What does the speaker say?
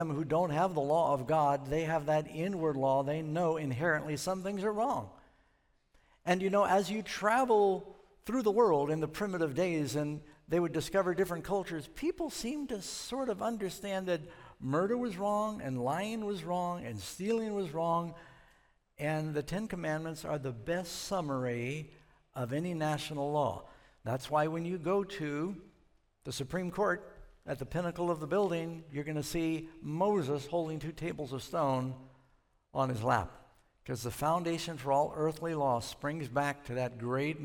who don't have the law of God, they have that inward law. They know inherently some things are wrong. And as you travel through the world in the primitive days and they would discover different cultures, people seem to sort of understand that murder was wrong and lying was wrong and stealing was wrong. And the Ten Commandments are the best summary of any national law. That's why when you go to the Supreme Court at the pinnacle of the building, you're going to see Moses holding 2 tables of stone on his lap. Because the foundation for all earthly law springs back to that great